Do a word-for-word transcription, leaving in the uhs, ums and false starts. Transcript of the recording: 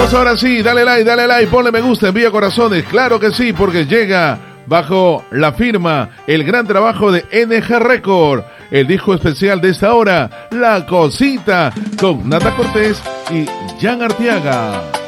Vamos ahora sí, dale like, dale like, ponle me gusta, envía corazones. Claro que sí, porque llega bajo la firma, el gran trabajo de N G Record, el disco especial de esta hora, La Cosita, con Nata Cortés y Jan Arteaga.